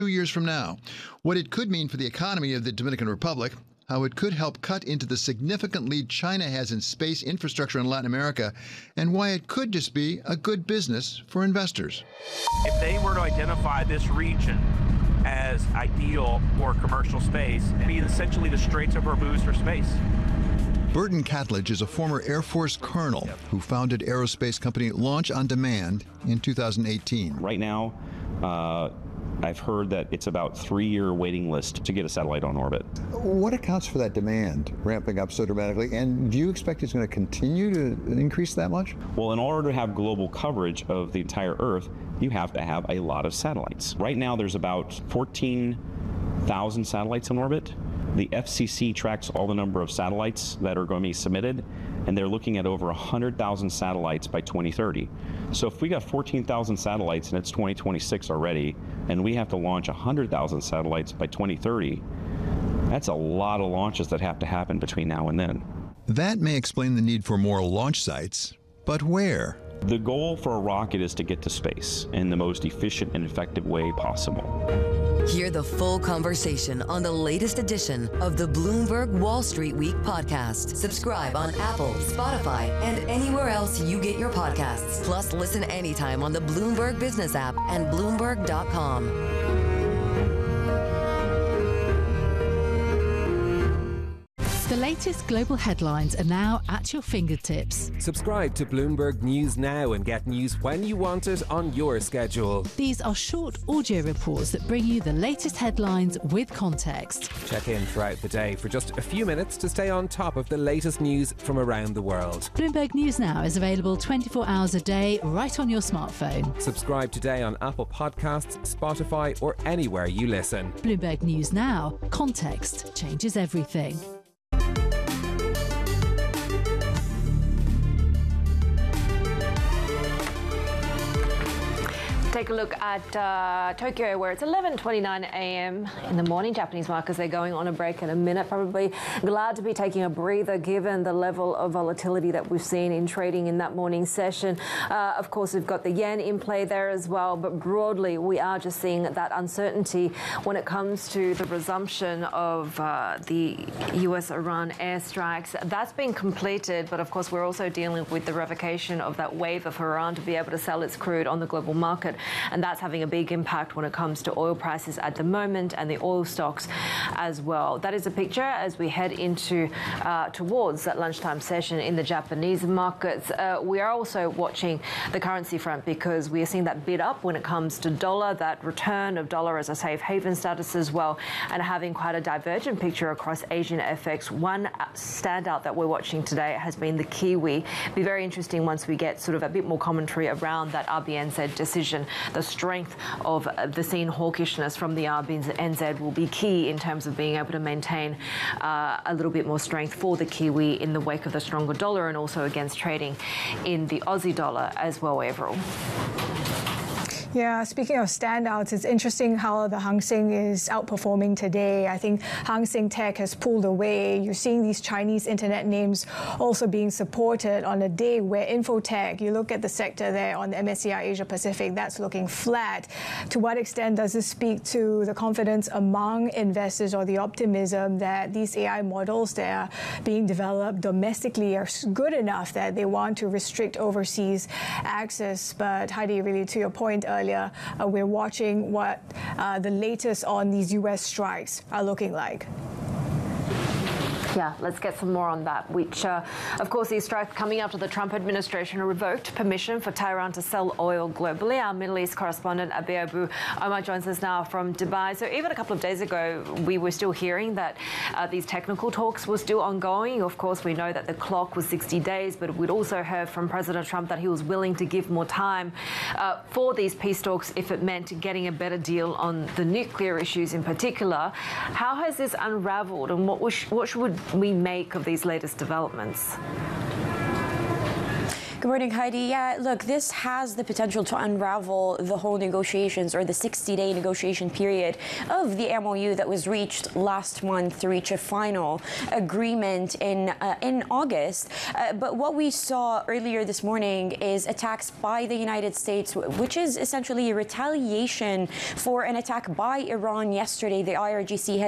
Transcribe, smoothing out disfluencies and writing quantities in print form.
years from now, what it could mean for the economy of the Dominican Republic, how it could help cut into the significant lead China has in space infrastructure in Latin America, and why it could just be a good business for investors. If they were to identify this region as ideal for commercial space, it'd be essentially the Straits of Hormuz for space. Burton Catledge is a former Air Force colonel who founded aerospace company Launch on Demand in 2018. Right now, I've heard that it's about 3-year waiting list to get a satellite on orbit. What accounts for that demand ramping up so dramatically? And do you expect it's going to continue to increase that much? Well, in order to have global coverage of the entire Earth, you have to have a lot of satellites. Right now, there's about 14,000 satellites in orbit. The FCC tracks all the number of satellites that are going to be submitted, and they're looking at over 100,000 satellites by 2030. So if we got 14,000 satellites and it's 2026 already, and we have to launch 100,000 satellites by 2030, that's a lot of launches that have to happen between now and then. That may explain the need for more launch sites, but where? The goal for a rocket is to get to space in the most efficient and effective way possible. Hear the full conversation on the latest edition of the Bloomberg Wall Street Week podcast. Subscribe on Apple, Spotify, and anywhere else you get your podcasts. Plus, listen anytime on the Bloomberg Business app and Bloomberg.com. The latest global headlines are now at your fingertips. Subscribe to Bloomberg News now and get news when you want it on your schedule. These are short audio reports that bring you the latest headlines with context. Check in throughout the day for just a few minutes to stay on top of the latest news from around the world. Bloomberg News Now is available 24 hours a day right on your smartphone. Subscribe today on Apple Podcasts, Spotify, or anywhere you listen. Bloomberg News Now. Context changes everything. Take a look at Tokyo, where it's 11:29 a.m. in the morning. Japanese markets, they're going on a break in a minute. Probably glad to be taking a breather given the level of volatility that we've seen in trading in that morning session. Of course, we've got the yen in play there as well. But broadly, we are just seeing that uncertainty when it comes to the resumption of the US-Iran airstrikes. That's been completed. But of course, we're also dealing with the revocation of that waiver for Iran to be able to sell its crude on the global market. And that's having a big impact when it comes to oil prices at the moment and the oil stocks as well. That is a picture as we head into towards that lunchtime session in the Japanese markets. We are also watching the currency front because we are seeing that bid up when it comes to dollar, that return of dollar as a safe haven status as well, and having quite a divergent picture across Asian FX. One standout that we're watching today has been the Kiwi. Be very interesting once we get sort of a bit more commentary around that RBNZ decision. The strength of the seen hawkishness from the RBNZ will be key in terms of being able to maintain a little bit more strength for the Kiwi in the wake of the stronger dollar and also against trading in the Aussie dollar as well, Avril. Yeah, speaking of standouts, it's interesting how the Hang Seng is outperforming today. I think Hang Seng Tech has pulled away. You're seeing these Chinese internet names also being supported on a day where Infotech, you look at the sector there on the MSCI Asia Pacific, that's looking flat. To what extent does this speak to the confidence among investors or the optimism that these AI models that are being developed domestically are good enough that they want to restrict overseas access? But Heidi, really to your point earlier, we're watching what the latest on these US strikes are looking like. Yeah, let's get some more on that, which, of course, these strikes coming after the Trump administration revoked permission for Tehran to sell oil globally. Our Middle East correspondent, Abi Abu Omar, joins us now from Dubai. So even a couple of days ago, we were still hearing that these technical talks were still ongoing. Of course, we know that the clock was 60 days, but we'd also heard from President Trump that he was willing to give more time for these peace talks if it meant getting a better deal on the nuclear issues in particular. How has this unraveled, and what should we make of these latest developments? Good morning, Heidi. Yeah, look, this has the potential to unravel the whole negotiations or the 60-day negotiation period of the MOU that was reached last month to reach a final agreement in August. But what we saw earlier this morning is attacks by the United States, which is essentially a retaliation for an attack by Iran yesterday. The IRGC had